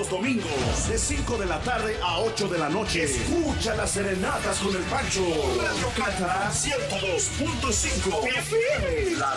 los domingos, de 5 de la tarde a 8 de la noche. Escucha las serenatas con el Pancho. Radio Cata 102.5 FM. La